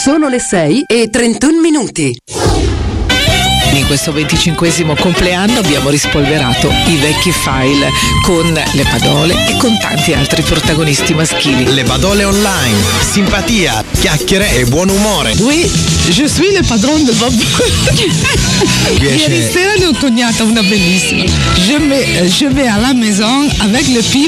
Sono le 6:31. In questo 25esimo compleanno abbiamo rispolverato i vecchi file con le Padole e con tanti altri protagonisti maschili. Le Padole online, simpatia, chiacchiere e buon umore. Oui, je suis le padron de Bob. Ieri sera ne ho togliata una bellissima. Je vais à la maison avec le piv